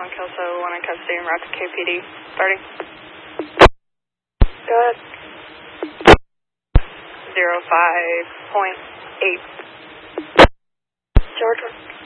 1 Kelso, 1 in custody and route to KPD. Starting. Go ahead. 05.8. Georgia.